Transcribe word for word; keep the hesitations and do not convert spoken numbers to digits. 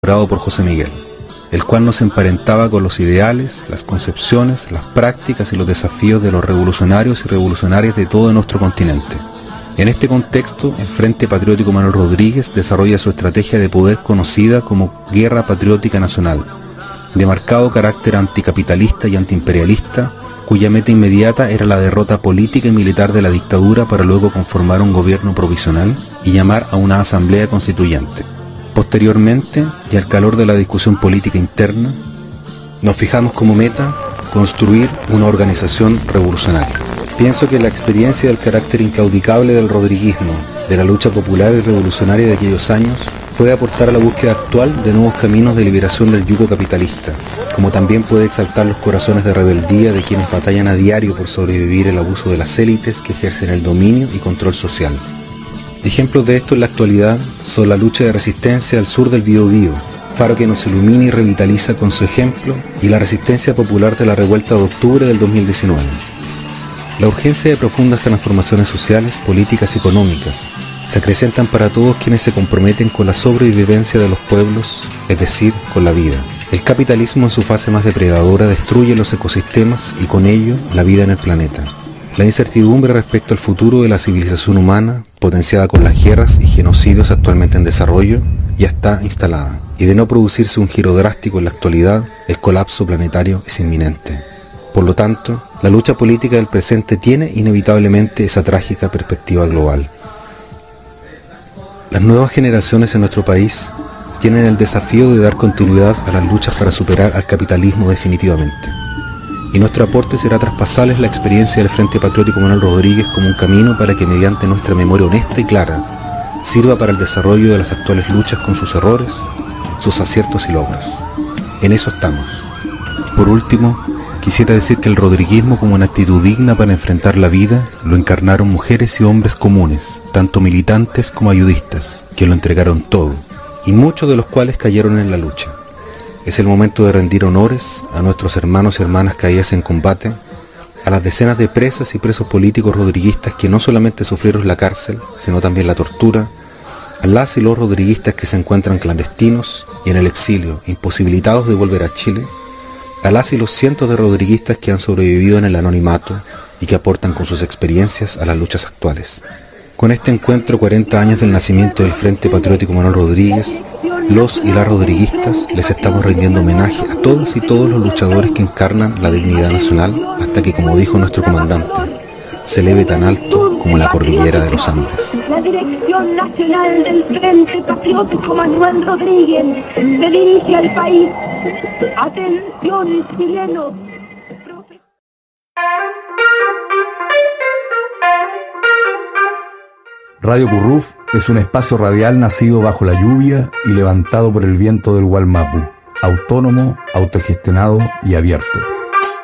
elaborado por José Miguel, el cual nos emparentaba con los ideales, las concepciones, las prácticas y los desafíos de los revolucionarios y revolucionarias de todo nuestro continente. En este contexto, el Frente Patriótico Manuel Rodríguez desarrolla su estrategia de poder conocida como Guerra Patriótica Nacional, de marcado carácter anticapitalista y antiimperialista, cuya meta inmediata era la derrota política y militar de la dictadura para luego conformar un gobierno provisional y llamar a una asamblea constituyente. Posteriormente, y al calor de la discusión política interna, nos fijamos como meta construir una organización revolucionaria. Pienso que la experiencia del carácter incaudicable del rodriguismo, de la lucha popular y revolucionaria de aquellos años, puede aportar a la búsqueda actual de nuevos caminos de liberación del yugo capitalista, como también puede exaltar los corazones de rebeldía de quienes batallan a diario por sobrevivir el abuso de las élites que ejercen el dominio y control social. Ejemplos de esto en la actualidad son la lucha de resistencia al sur del Biobío, faro que nos ilumina y revitaliza con su ejemplo, y la resistencia popular de la revuelta de octubre del dos mil diecinueve. La urgencia de profundas transformaciones sociales, políticas y económicas se acrecentan para todos quienes se comprometen con la sobrevivencia de los pueblos, es decir, con la vida. El capitalismo en su fase más depredadora destruye los ecosistemas y con ello la vida en el planeta. La incertidumbre respecto al futuro de la civilización humana, potenciada con las guerras y genocidios actualmente en desarrollo, ya está instalada. Y de no producirse un giro drástico en la actualidad, el colapso planetario es inminente. Por lo tanto, la lucha política del presente tiene inevitablemente esa trágica perspectiva global. Las nuevas generaciones en nuestro país tienen el desafío de dar continuidad a las luchas para superar al capitalismo definitivamente. Y nuestro aporte será traspasarles la experiencia del Frente Patriótico Manuel Rodríguez como un camino para que mediante nuestra memoria honesta y clara sirva para el desarrollo de las actuales luchas con sus errores, sus aciertos y logros. En eso estamos. Por último, quisiera decir que el rodriguismo como una actitud digna para enfrentar la vida lo encarnaron mujeres y hombres comunes, tanto militantes como ayudistas, que lo entregaron todo, y muchos de los cuales cayeron en la lucha. Es el momento de rendir honores a nuestros hermanos y hermanas caídas en combate, a las decenas de presas y presos políticos rodriguistas que no solamente sufrieron la cárcel, sino también la tortura, a las y los rodriguistas que se encuentran clandestinos y en el exilio, imposibilitados de volver a Chile, a las y los cientos de rodriguistas que han sobrevivido en el anonimato y que aportan con sus experiencias a las luchas actuales. Con este encuentro, cuarenta años del nacimiento del Frente Patriótico Manuel Rodríguez, los y las rodriguistas les estamos rindiendo homenaje a todas y todos los luchadores que encarnan la dignidad nacional hasta que, como dijo nuestro comandante, se eleve tan alto como la cordillera de los Andes. La Dirección Nacional del Frente Patriótico Manuel Rodríguez se dirige al país. Atención, chilenos. Radio Curruf es un espacio radial nacido bajo la lluvia y levantado por el viento del Gualmapu, autónomo, autogestionado y abierto.